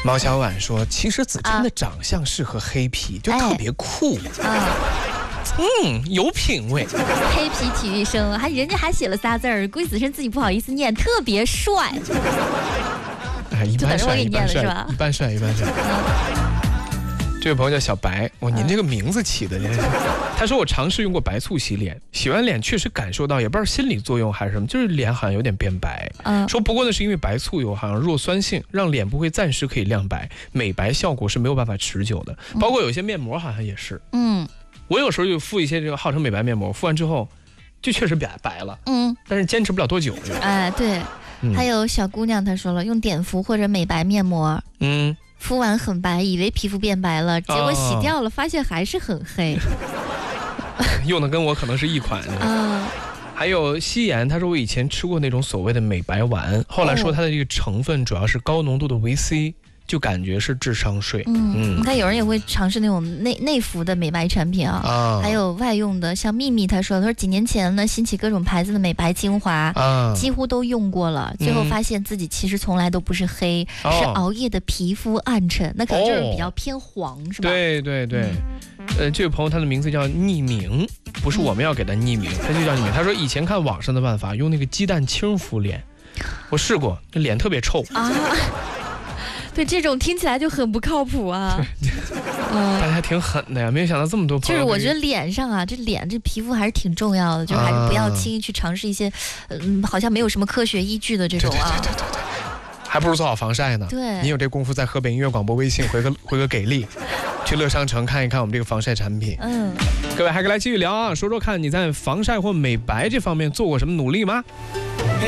毛小婉说，其实子琛的长相适合黑皮，就特别酷。有品位。 黑皮体育生，人家还写了仨字儿，估计子琛自己不好意思念，特别帅。 一般帅，一般帅， 吧？ 一般帅，一般帅。这位朋友叫小白，您这个名字起的，他说我尝试用过白醋洗脸，洗完脸确实感受到，也不知道心理作用还是什么，就是脸好像有点变白。说不过呢是因为白醋有好像弱酸性，让脸部会暂时可以亮白，美白效果是没有办法持久的。包括有些面膜好像也是。我有时候就敷一些这个号称美白面膜，敷完之后就确实白了。但是坚持不了多久。 对。还有小姑娘她说了，用碘伏或者美白面膜。敷完很白，以为皮肤变白了，结果洗掉了，发现还是很黑。 用的跟我可能是一款。还有夕颜，他说我以前吃过那种所谓的美白丸，后来说它的这个成分主要是高浓度的维 C，就感觉是智商税。 你看有人也会尝试那种内服的美白产品啊，还有外用的，像秘密他说几年前呢兴起各种牌子的美白精华，几乎都用过了，最后发现自己其实从来都不是黑，是熬夜的皮肤暗沉，那可能就是比较偏黄，是吧？ 对。这位朋友他的名字叫匿名，不是我们要给他匿名，他就叫匿名。他说以前看网上的办法，用那个鸡蛋清敷脸，我试过，这脸特别臭。 对，这种听起来就很不靠谱啊。 大家还挺狠的呀，没想到这么多朋友。 就是我觉得脸上啊，这皮肤还是挺重要的，就还是不要轻易去尝试一些，好像没有什么科学依据的这种啊。 对，还不如做好防晒呢。 对， 你有这功夫，在河北音乐广播微信回个给力，去乐商城看一看我们这个防晒产品。各位还可以来继续聊啊，说说看你在防晒或美白这方面做过什么努力吗？